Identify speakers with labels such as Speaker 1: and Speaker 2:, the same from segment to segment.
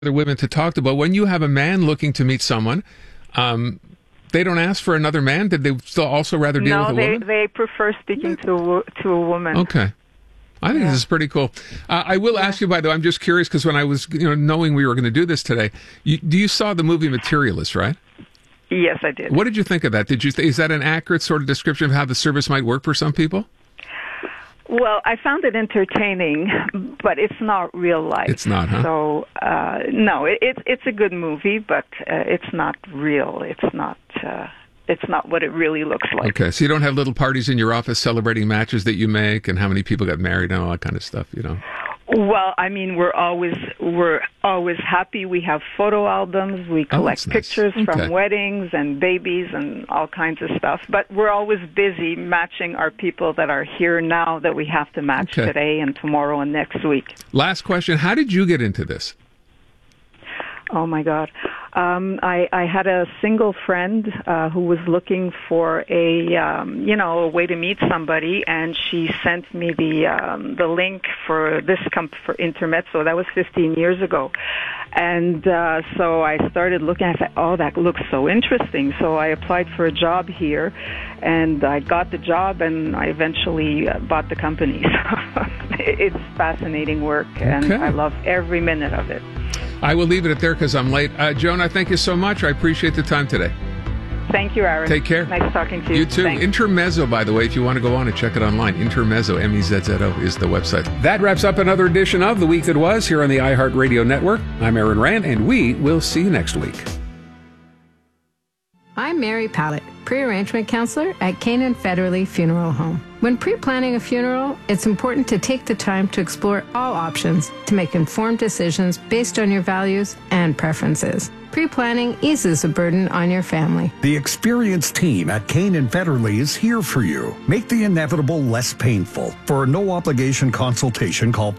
Speaker 1: other women to talk to, but when you have a man looking to meet someone, they don't ask for another man? Did they still also rather deal with a woman?
Speaker 2: No, they prefer speaking to a woman.
Speaker 1: Okay. I think this is pretty cool. I will ask you, by the way, I'm just curious because when I was, knowing we were going to do this today, you saw the movie Materialist, right?
Speaker 2: Yes, I did.
Speaker 1: What did you think of that? Is that an accurate sort of description of how the service might work for some people?
Speaker 2: Well, I found it entertaining, but it's not real life.
Speaker 1: It's not, huh?
Speaker 2: So, no, it's a good movie, but it's not real. It's not what it really looks like.
Speaker 1: Okay, so you don't have little parties in your office celebrating matches that you make and how many people got married and all that kind of stuff,
Speaker 2: Well, I mean, we're always happy. We have photo albums. We collect pictures from weddings and babies and all kinds of stuff. But we're always busy matching our people that are here now that we have to match today and tomorrow and next week.
Speaker 1: Last question. How did you get into this?
Speaker 2: Oh, my God. I had a single friend who was looking for a way to meet somebody, and she sent me the link for for Intermezzo. That was 15 years ago. And so I started looking. I said, oh, that looks so interesting. So I applied for a job here, and I got the job, and I eventually bought the company. So it's fascinating work, and I love every minute of it.
Speaker 1: I will leave it at there because I'm late. Jonah, thank you so much. I appreciate the time today.
Speaker 2: Thank you, Aaron.
Speaker 1: Take care.
Speaker 2: Nice talking to you.
Speaker 1: You too.
Speaker 2: Thanks.
Speaker 1: Intermezzo, by the way, if you want to go on and check it online. Intermezzo, M-E-Z-Z-O, is the website. That wraps up another edition of The Week That Was here on the iHeartRadio Network. I'm Aaron Rand, and we will see you next week.
Speaker 3: I'm Mary Pallett, pre-arrangement counselor at Canaan Federally Funeral Home. When pre-planning a funeral, it's important to take the time to explore all options to make informed decisions based on your values and preferences. Pre-planning eases the burden on your family.
Speaker 4: The experienced team at Canaan Federally is here for you. Make the inevitable less painful. For a no-obligation consultation, call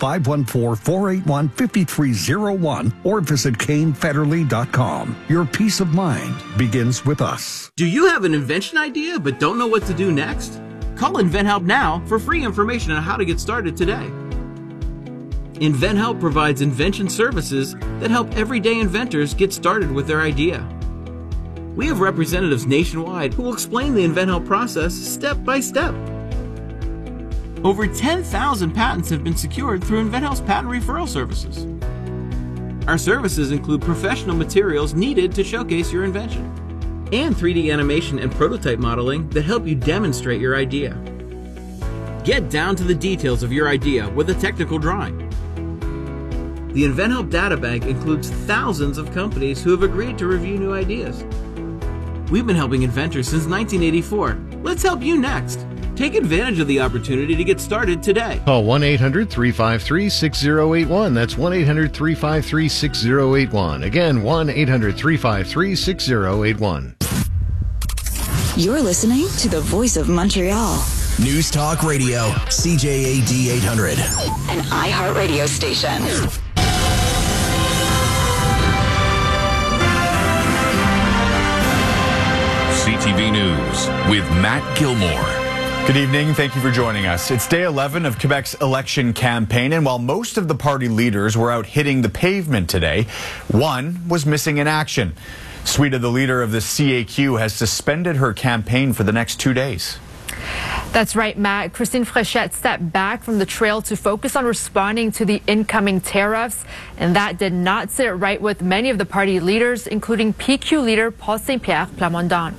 Speaker 4: 514-481-5301 or visit canefederally.com. Your peace of mind begins with us.
Speaker 5: Do you have an invention idea but don't know what to do next? Call InventHelp now for free information on how to get started today. InventHelp provides invention services that help everyday inventors get started with their idea. We have representatives nationwide who will explain the InventHelp process step by step. Over 10,000 patents have been secured through InventHelp's patent referral services. Our services include professional materials needed to showcase your invention, and 3D animation and prototype modeling that help you demonstrate your idea. Get down to the details of your idea with a technical drawing. The InventHelp Databank includes thousands of companies who have agreed to review new ideas. We've been helping inventors since 1984. Let's help you next. Take advantage of the opportunity to get started today.
Speaker 6: Call 1-800-353-6081. That's 1-800-353-6081. Again, 1-800-353-6081.
Speaker 7: You're listening to the Voice of Montreal.
Speaker 8: News Talk Radio, CJAD 800.
Speaker 7: An iHeartRadio station.
Speaker 9: CTV News with Matt Gilmore.
Speaker 10: Good evening. Thank you for joining us. It's day 11 of Quebec's election campaign, and while most of the party leaders were out hitting the pavement today, one was missing in action. Sweden, the leader of the CAQ, has suspended her campaign for the next 2 days.
Speaker 11: That's right, Matt. Christine Fréchette stepped back from the trail to focus on responding to the incoming tariffs, and that did not sit right with many of the party leaders, including PQ leader Paul Saint-Pierre Plamondon.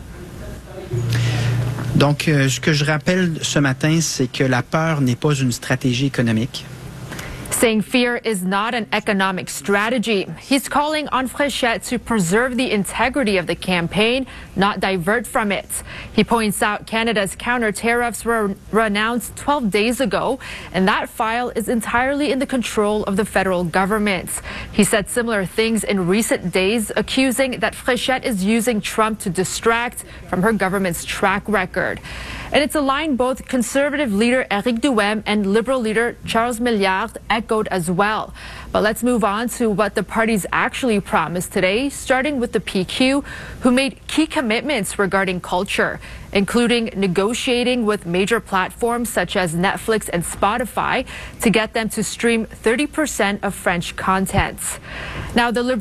Speaker 12: Donc, ce que je rappelle ce matin, c'est que la peur n'est pas une stratégie économique.
Speaker 11: Saying fear is not an economic strategy. He's calling on Fréchette to preserve the integrity of the campaign, not divert from it. He points out Canada's counter tariffs were announced 12 days ago, and that file is entirely in the control of the federal government. He said similar things in recent days, accusing that Fréchette is using Trump to distract from her government's track record. And it's a line both Conservative leader Éric Duhem and Liberal leader Charles Milliard echoed as well. But let's move on to what the parties actually promised today, starting with the PQ, who made key commitments regarding culture, including negotiating with major platforms such as Netflix and Spotify to get them to stream 30% of French content. Now, the